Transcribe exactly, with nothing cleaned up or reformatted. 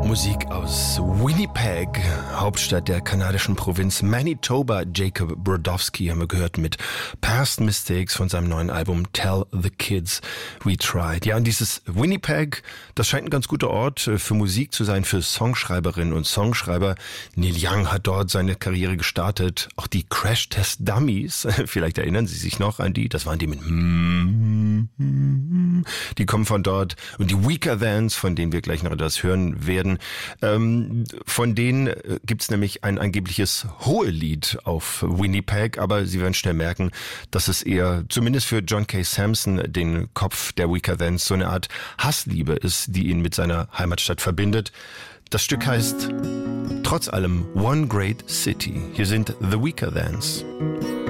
Musik aus Winnipeg, Hauptstadt der kanadischen Provinz Manitoba. Jacob Brodowski haben wir gehört mit Past Mistakes von seinem neuen Album Tell the Kids We Tried. Ja, und dieses Winnipeg, das scheint ein ganz guter Ort für Musik zu sein, für Songschreiberinnen und Songschreiber. Neil Young hat dort seine Karriere gestartet. Auch die Crash Test Dummies, vielleicht erinnern Sie sich noch an die, das waren die mit die kommen von dort. Und die Weaker Thans, von denen wir gleich noch etwas hören werden, ähm, von denen gibt's nämlich ein angebliches Hohelied auf Winnipeg, aber Sie werden schnell merken, dass es eher, zumindest für John K. Samson, den Kopf der Weaker Thans, so eine Art Hassliebe ist, die ihn mit seiner Heimatstadt verbindet. Das Stück heißt trotz allem One Great City. Hier sind The Weaker Thans.